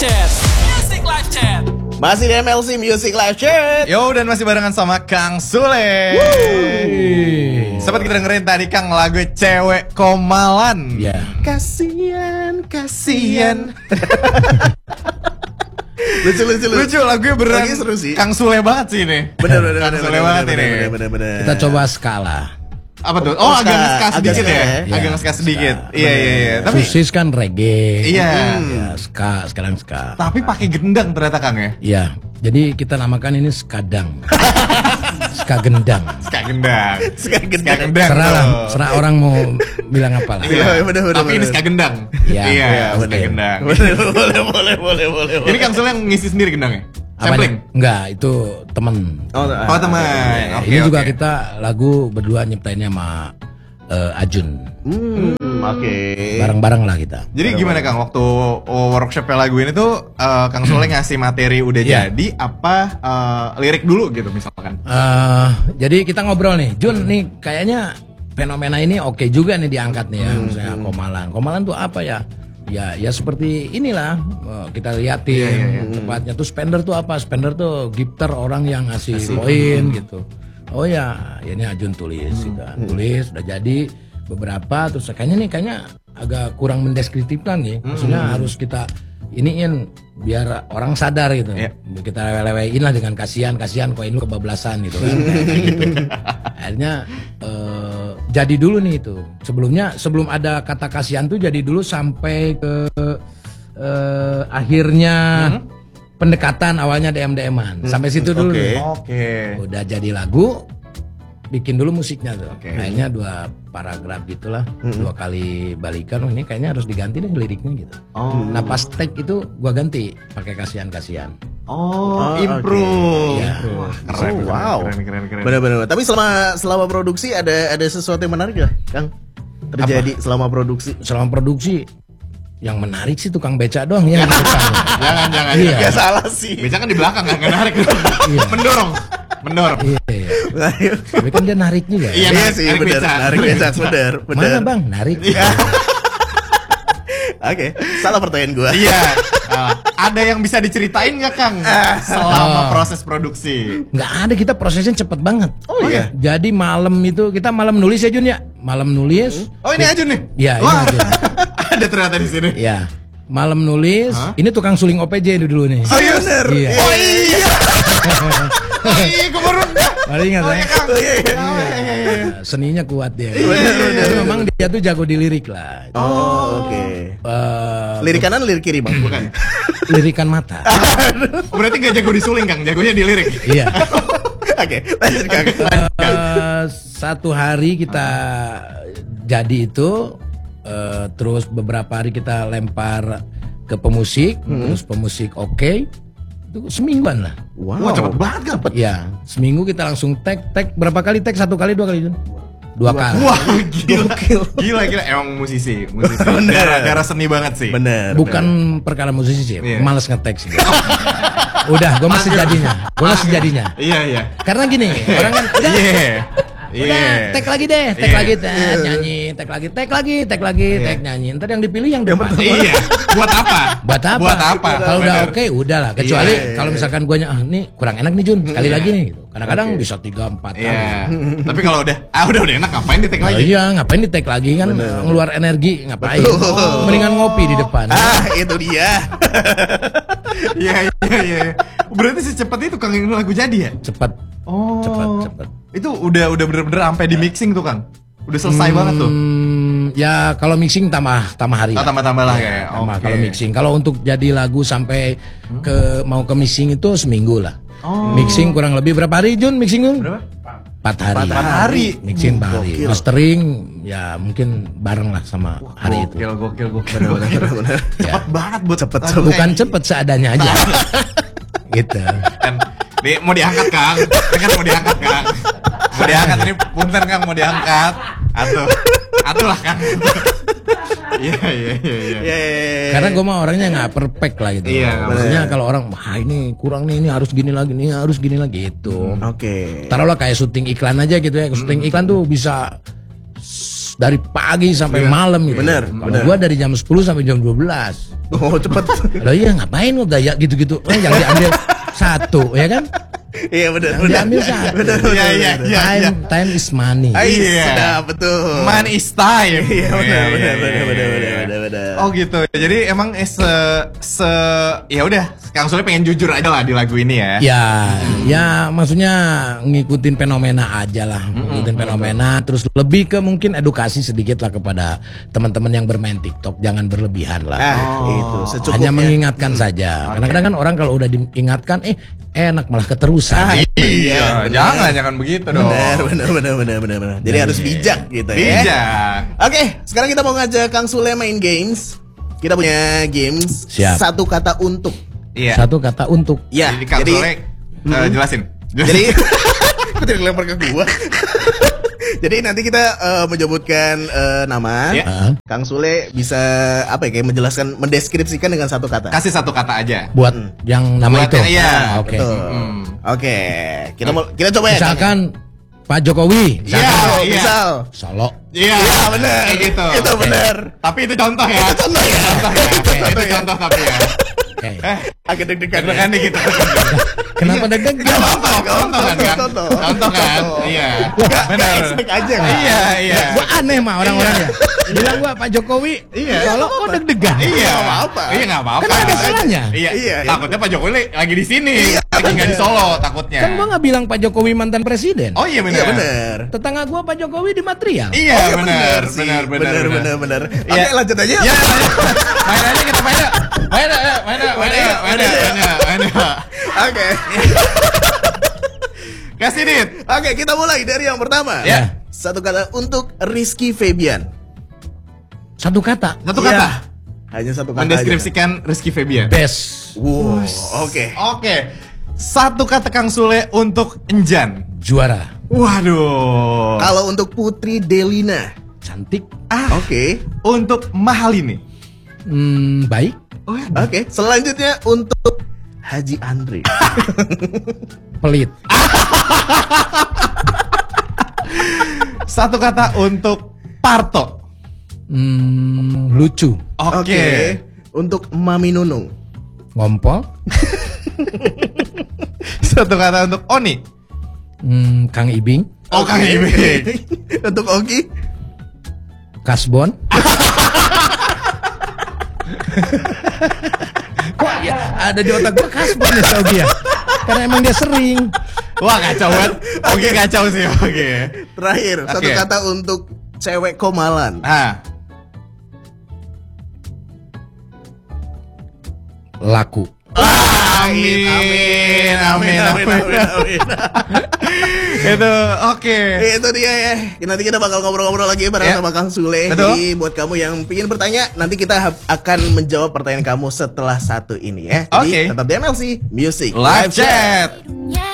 Chat. Music Live Chat. Masih di MLC Music Live Chat. Yo, dan masih barengan sama Kang Sule. Sempat kita dengerin tadi Kang lagu Cewek Komalan. Ya. Kasian. Lucu Lagunya beneran Lagunya seru sih. Kang Sule banget sih ini. Bener. Kang Sule banget ini. Bener. Kita coba skala. Apa tuh? Oh, agak nge-ska sedikit agak ya? ska, Agak ya. nge-ska sedikit. Iya. Tapi Susis kan reggae. Iya. Ya, ska, sekarang ska. Tapi pakai gendang ternyata Kang ya. Iya. Jadi kita namakan ini skadang. Ska gendang. Ska gendang. Ska gendang. Serah orang mau bilang apa lah. Iya, bener. Tapi ini ska gendang. Iya. Iya, ska Oke. gendang. Boleh. Ini Kang Sule yang ngisi sendiri gendangnya? Sampling? Enggak, itu temen. Oh teman. Oke, Ini juga oke. kita lagu berdua nyiptainnya sama Ajun. Oke. Bareng-bareng lah kita. Jadi gimana Kang waktu workshopnya lagu ini tuh Kang Sule ngasih materi udah Iya. jadi apa lirik dulu gitu misalkan? Jadi kita ngobrol nih, Jun nih kayaknya fenomena ini oke juga nih diangkat nih ya, misalnya Komalan. Komalan tuh apa ya? Ya seperti inilah kita liatin tempatnya tuh Spender tuh apa? Spender tuh gitar orang yang ngasih poin gitu. Oh ya, ini Ajun tulis gitu. Tulis udah jadi beberapa terus kayaknya agak kurang mendeskriptifkan nih. Maksudnya harus kita iniin biar orang sadar gitu. Iya. Kita lewe-lewein lah dengan kasihan koin lu kebablasan gitu kan. Gitu. Akhirnya jadi dulu nih itu. Sebelum ada kata kasihan tuh jadi dulu sampai ke akhirnya pendekatan awalnya DM-an. Sampai situ dulu. Oke. nih. Oke. Udah jadi lagu, bikin dulu musiknya tuh. Oke. Kayaknya 2 paragraf gitulah, 2 kali balikan. Oh, ini kayaknya harus diganti deh liriknya gitu. Oh. Nah pas take itu gua ganti pakai kasihan. Oh, oke. improve. Ya. Wah, keren. Wow. Keren. Bener. Tapi selama produksi ada sesuatu yang menarik gak, Kang? Terjadi selama produksi. Selama produksi yang menarik sih tukang beca doang ya. Jangan. Iya. Gak salah sih. Beca kan di belakang nggak narik. Mendorong. Iya. Tapi kan dia narik juga. Iya, Iya sih, narik bener. beca. Narik beca, bener. Mana bang narik? Oke, salah pertanyaan gue. Iya. Ada yang bisa diceritain nggak Kang selama proses produksi? Nggak ada, kita prosesnya cepet banget. Oh iya. Jadi malam itu kita malam nulis ya Jun ya. Malam nulis. Oh ini Ajun nih? Iya, ini Wah, Ajun. ada ternyata di sini. Ya, malam nulis. Ini tukang suling OPJ dulu nih. Oh iya bener. Iya. Oh iya. Gue baru. Baru ingat Oh ya? iya Kang. Seninya kuat dia. Bener. Tapi memang dia tuh jago di lirik lah. Oh, oke. Lirik kanan, lirik kiri, Bang. Bukan. Lirikan mata. Oh, berarti gak jago disuling Kang, jagonya di lirik. Iya. Oke, lanjut Kang. Satu hari kita jadi itu, terus beberapa hari kita lempar ke pemusik, terus pemusik oke. Itu semingguan lah. Wah, cepet banget kan? Ya, seminggu kita langsung tag berapa kali tag? 1 kali, 2 kali Jun? 2 kali. Wah, gila. Emang musisi. Darah seni banget sih. Bener. Bukan perkara musisi sih, Iya. males nge-tag sih. Udah, gue masih jadinya. Iya. Karena gini, orang kan udah tag lagi deh, tag Iya. lagi, nyanyi, tag lagi, tag nyanyi. Ntar yang dipilih yang depan. Iya. Buat apa? Buat apa? Kalau udah Bener. oke, udahlah. Kecuali Iya. kalau misalkan guanya nih kurang enak nih Jun, sekali lagi nih gitu. Kadang-kadang bisa 3-4 kali. Iya. Tapi kalau udah enak ngapain di tag Oh lagi? iya, ngapain di tag lagi kan ngeluar energi, ngapain? Mendingan ngopi di depan. Itu dia. Iya. Berarti secepat itu Kang ini lagu jadi ya? Cepet. Oh. Cepet. Itu udah bener-bener sampai di mixing tuh Kang. Udah selesai banget tuh. Ya kalau mixing tambah hari. Oh, tambah lah kayak. Tambah Oke. kalau mixing. Kalau untuk jadi lagu sampai mau ke mixing itu seminggu lah. Oh. Mixing kurang lebih berapa hari Jun mixing Jun? Berapa? 4 hari. 4 hari. Mixing 4 hari. Mastering ya mungkin bareng lah sama hari itu. Gokil. Bener. Cepet banget buat Cepet. Bukan cepet seadanya aja. Gitu. Kan nih mau diangkat Kang. Mau diangkat Kang. Mau diangkat ini punten Kang mau diangkat. Atuh lah Kang. Iya. Karena gue mah orangnya nggak perfect lah gitu. Iya, Maksudnya kalau orang, wah ini kurang nih, ini harus gini lagi, ini harus gini lagi gitu. Oke. Taruhlah kayak syuting iklan aja gitu ya. Syuting iklan tuh bisa dari pagi sampai malam gitu. Bener, Kalau bener. gua dari jam 10 sampai jam 12. Oh cepet. Loh iya ngapain lu daya gitu-gitu. Yang diambil satu ya kan? Iya benar. Yang diambil satu. Benar. Iya. Time is money. Iya. Sudah betul. Man is time. Iya benar. Oh gitu. Jadi emang ya udah, Kang Sule pengen jujur aja lah di lagu ini ya. Ya maksudnya ngikutin fenomena aja lah, ngikutin fenomena, terus lebih ke mungkin edukasi sedikit lah kepada teman-teman yang bermain TikTok, jangan berlebihan lah. Itu secukupnya. Hanya mengingatkan saja. Kadang-kadang kan orang kalau udah diingatkan, enak malah keterusan. Iya, jangan begitu dong. Benar. Jadi harus bijak gitu ya. Bijak. Oke, sekarang kita mau ngajak Kang Sule main games. Kita punya games Siap. satu kata untuk. Iya. Satu kata untuk. Ya, Jadi Kang Sule jelasin. Jadi kok tidak dilempar ke gua. Jadi nanti kita menyebutkan nama. Ya. Kang Sule bisa apa ya, kayak menjelaskan, mendeskripsikan dengan satu kata. Kasih satu kata aja. Buat yang nama Buat itu. yang- iya, Oke. Betul. Oke, kita coba ya. Misalkan Pak Jokowi, Iya, Misal. Solo. Iya, benar. Kayak gitu. Itu benar. Tapi itu contoh ya. Itu contoh ya. Itu contoh tapi ya. Oke. Agak deg-degan. Deg-degan dikit. Kenapa deg-degan? Contoh kan? Contoh. Contoh kan? Iya. Benar. Expect aja kan? Iya. Gua aneh mah orang-orangnya. Bilang gua Pak Jokowi, Iya. Solo kok deg-degan? Iya. Nggak apa-apa. Iya, enggak apa-apa. Kan ada salahnya. Iya. Iya. Takutnya Pak Jokowi lagi di sini. Lagi enggak di Solo takutnya. Kan gua nggak bilang Pak Jokowi mantan presiden. Oh iya benar. Iya benar. Tetangga gua Pak Jokowi di material. Iya, benar. sih. Benar. Benar. Iya. Oke, lanjut aja. Ya, main aja kita main. Oke. Kasih Dit. Oke, kita mulai dari yang pertama. Ya. Satu kata untuk Rizky Febian. Satu kata. Satu Iya. kata. Hanya satu kata. Mendeskripsikan Rizky Febian. Best. Wow. Oke. Oke. Satu kata Kang Sule untuk Enjan. Juara. Waduh. Kalau untuk Putri Delina. Cantik. Oke. Untuk Mahalini. Baik. Oke. Selanjutnya untuk Haji Andre. Pelit. Satu kata untuk Parto. Lucu. Oke. Untuk Mami Nunung. Ngompol. Satu kata untuk Oni. Kang Ibing. Oh, Kang Ibing. Untuk Ogi. Kasbon. Kok ya ada di otak gua Kasbon ya Sogi ya? Karena emang dia sering. Wah, kacau banget. Oke, kacau sih. Oke. Terakhir, satu Oke. kata untuk cewek Komalan. Laku. Amin. Itu oke. Itu dia ya. Nanti kita bakal ngobrol-ngobrol lagi bareng Ya. sama Kang Sule. Betul. Jadi buat kamu yang ingin bertanya, nanti kita akan menjawab pertanyaan kamu setelah satu ini ya. Jadi Oke. tetap di MLC Music Live chat. Yeah.